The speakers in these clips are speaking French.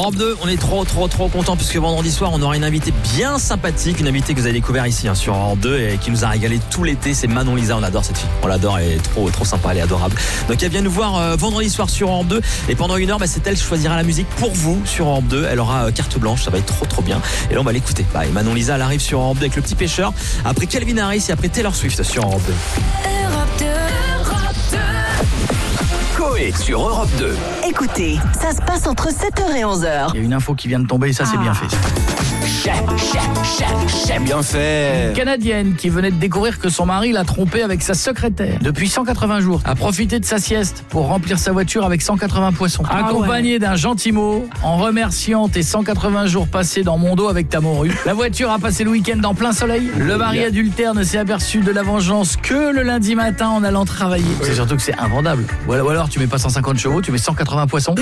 Europe 2, on est trop content puisque vendredi soir on aura une invitée bien sympathique, une invitée que vous avez découvert ici sur Europe 2 et qui nous a régalé tout l'été. C'est Manon Lisa, on adore cette fille, on l'adore, elle est trop sympa, elle est adorable. Donc elle vient nous voir vendredi soir sur Europe 2 et pendant une heure c'est elle qui choisira la musique pour vous sur Europe 2. Elle aura carte blanche, ça va être trop bien et là on va l'écouter. Et Manon Lisa elle arrive sur Europe 2 avec Le Petit Pêcheur, après Calvin Harris et après Taylor Swift sur Europe 2. Europe 2. Coé sur Europe 2. Écoutez, ça se passe entre 7h et 11h. Il y a une info qui vient de tomber et ça c'est bien fait. Bien fait. Une Canadienne qui venait de découvrir que son mari l'a trompée avec sa secrétaire depuis 180 jours a profité de sa sieste pour remplir sa voiture avec 180 poissons. Accompagné d'un gentil mot en remerciant tes 180 jours passés dans mon dos avec ta morue. La voiture a passé le week-end en plein soleil. Le mari adultère ne s'est aperçu de la vengeance que le lundi matin en allant travailler. C'est surtout que c'est invendable. Ou alors tu mets pas 150 chevaux, tu mets 180 poissons.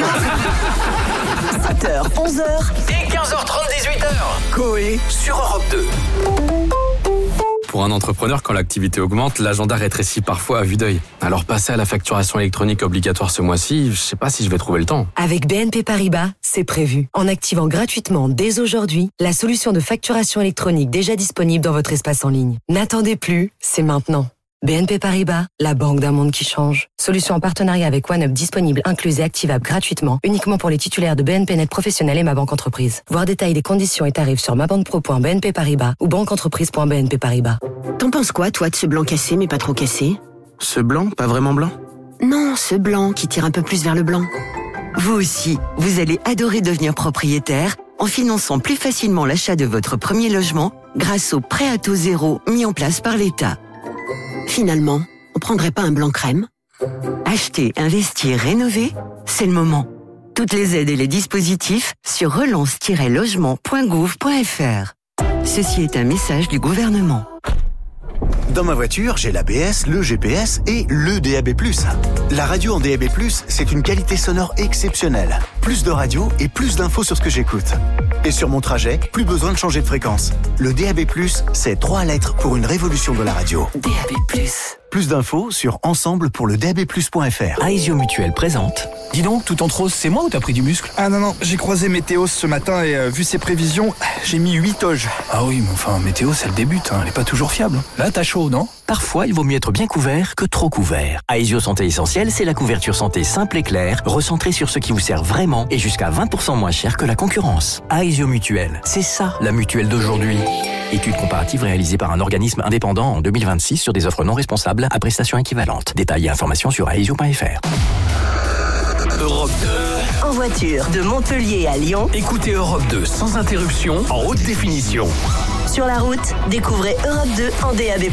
7h, 11h Et 15h30, 18h. Coé sur Europe 2. Pour un entrepreneur, quand l'activité augmente, l'agenda rétrécit parfois à vue d'œil. Alors passer à la facturation électronique obligatoire ce mois-ci, je sais pas si je vais trouver le temps. Avec BNP Paribas, c'est prévu. En activant gratuitement dès aujourd'hui la solution de facturation électronique déjà disponible dans votre espace en ligne. N'attendez plus, c'est maintenant. BNP Paribas, la banque d'un monde qui change. Solution en partenariat avec OneUp disponible, incluse et activable gratuitement, uniquement pour les titulaires de BNP Net Professionnel et Ma Banque Entreprise. Voir détail des conditions et tarifs sur mabanquepro.bnp Paribas ou banqueentreprise.bnp Paribas. T'en penses quoi, toi, de ce blanc cassé mais pas trop cassé? Ce blanc, pas vraiment blanc? Non, ce blanc qui tire un peu plus vers le blanc. Vous aussi, vous allez adorer devenir propriétaire en finançant plus facilement l'achat de votre premier logement grâce au prêt à taux zéro mis en place par l'État. Finalement, on prendrait pas un blanc crème? Acheter, investir, rénover, c'est le moment. Toutes les aides et les dispositifs sur relance-logement.gouv.fr. Ceci est un message du gouvernement. Dans ma voiture, j'ai l'ABS, le GPS et le DAB+. La radio en DAB+, c'est une qualité sonore exceptionnelle. Plus de radio et plus d'infos sur ce que j'écoute. Et sur mon trajet, plus besoin de changer de fréquence. Le DAB+, c'est 3 lettres pour une révolution de la radio. DAB+. Plus d'infos sur ensemble-pour-le-DAB+.fr. Aesio Mutuelle présente. Dis donc, tout en rose, c'est moi ou t'as pris du muscle? Ah non, j'ai croisé Météos ce matin et vu ses prévisions, j'ai mis 8 oges. Ah oui, mais enfin, Météos, elle débute, elle est pas toujours fiable. Là, t'as chaud, non? Parfois, il vaut mieux être bien couvert que trop couvert. Aesio Santé Essentielle, c'est la couverture santé simple et claire, recentrée sur ce qui vous sert vraiment et jusqu'à 20% moins cher que la concurrence. Aesio Mutuelle, c'est ça, la mutuelle d'aujourd'hui. Étude comparative réalisée par un organisme indépendant en 2026 sur des offres non responsables à prestations équivalentes. Détails et informations sur aesio.fr. Europe 2. En voiture, de Montpellier à Lyon. Écoutez Europe 2 sans interruption, en haute définition. Sur la route, découvrez Europe 2 en DAB+.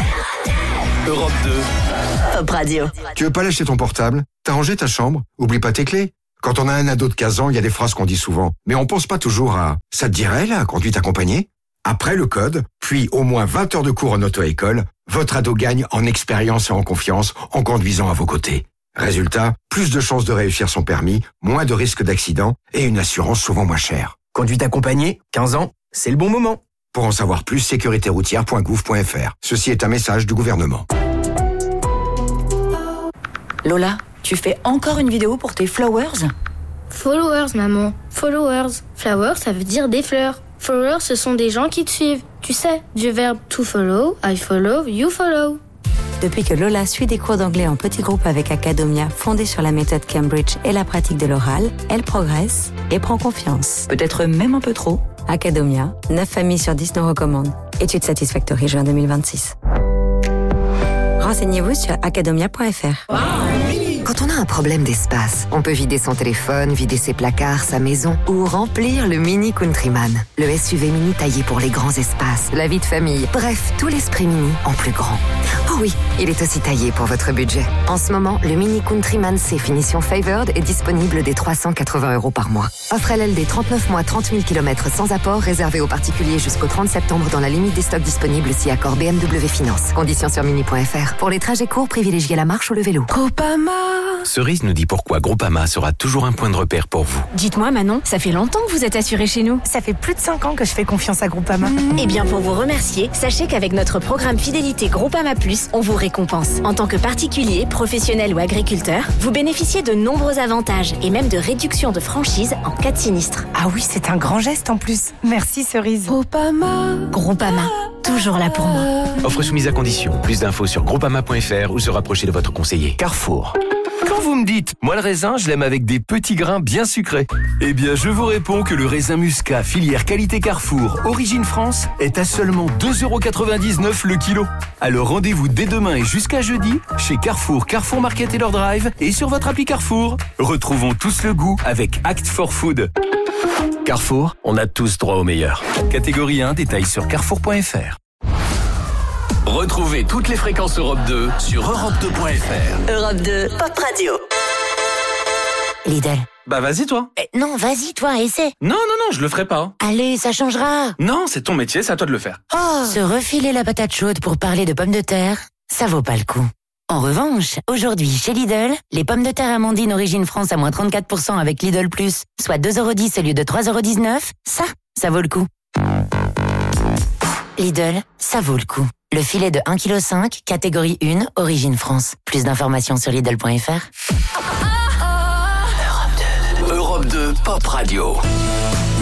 Europe 2. Top Radio. Tu veux pas lâcher ton portable? T'as rangé ta chambre? Oublie pas tes clés. Quand on a un ado de 15 ans, il y a des phrases qu'on dit souvent. Mais on pense pas toujours à « ça te dirait, la conduite accompagnée ?» Après le code, puis au moins 20 heures de cours en auto-école, votre ado gagne en expérience et en confiance en conduisant à vos côtés. Résultat, plus de chances de réussir son permis, moins de risques d'accident et une assurance souvent moins chère. Conduite accompagnée, 15 ans, c'est le bon moment. Pour en savoir plus, sécuritéroutière.gouv.fr. Ceci est un message du gouvernement. Lola, tu fais encore une vidéo pour tes followers? Followers, maman. Followers. Flowers, ça veut dire des fleurs. Followers, ce sont des gens qui te suivent. Tu sais, du verbe to follow, I follow, you follow. Depuis que Lola suit des cours d'anglais en petit groupe avec Academia, fondée sur la méthode Cambridge et la pratique de l'oral, elle progresse et prend confiance. Peut-être même un peu trop. Academia, 9 familles sur 10 nous recommandent. Étude Satisfactory, juin 2026. Renseignez-vous sur academia.fr. Quand on a un problème d'espace, on peut vider son téléphone, vider ses placards, sa maison ou remplir le Mini Countryman. Le SUV mini taillé pour les grands espaces, la vie de famille. Bref, tout l'esprit mini en plus grand. Oh oui, il est aussi taillé pour votre budget. En ce moment, le Mini Countryman C finition Favored est disponible dès 380 € par mois. Offre LLD 39 mois, 30 000 km sans apport, réservé aux particuliers jusqu'au 30 septembre dans la limite des stocks disponibles si accord BMW Finance. Conditions sur mini.fr. Pour les trajets courts, privilégiez la marche ou le vélo. Groupama. Cerise nous dit pourquoi Groupama sera toujours un point de repère pour vous. Dites-moi Manon, ça fait longtemps que vous êtes assurée chez nous. Ça fait plus de 5 ans que je fais confiance à Groupama. Eh bien pour vous remercier, sachez qu'avec notre programme Fidélité Groupama Plus, on vous récompense. En tant que particulier, professionnel ou agriculteur, vous bénéficiez de nombreux avantages et même de réductions de franchise en cas de sinistre. Ah oui, c'est un grand geste en plus. Merci Cerise. Groupama, toujours là pour moi. Offre soumise à condition. Plus d'infos sur groupama.fr ou se rapprocher de votre conseiller. Carrefour. Quand vous me dites, moi le raisin, je l'aime avec des petits grains bien sucrés. Eh bien, je vous réponds que le raisin muscat filière qualité Carrefour, origine France, est à seulement 2,99€ le kilo. Alors rendez-vous dès demain et jusqu'à jeudi chez Carrefour, Carrefour Market et leur drive et sur votre appli Carrefour. Retrouvons tous le goût avec Act for Food. Carrefour, on a tous droit au meilleur. Catégorie 1, détails sur carrefour.fr. Retrouvez toutes les fréquences Europe 2 sur europe2.fr. Europe 2, Pop Radio. Lidl. Bah vas-y toi. Non, vas-y toi, essaie. Non, je le ferai pas. Allez, ça changera. Non, c'est ton métier, c'est à toi de le faire. Se refiler la patate chaude pour parler de pommes de terre, ça vaut pas le coup. En revanche, aujourd'hui, chez Lidl, les pommes de terre Amandine Origine France à moins 34% avec Lidl Plus, soit 2,10€ au lieu de 3,19€, ça vaut le coup. Lidl, ça vaut le coup. Le filet de 1,5 kg, catégorie 1, Origine France. Plus d'informations sur Lidl.fr. Europe 2 Pop Radio.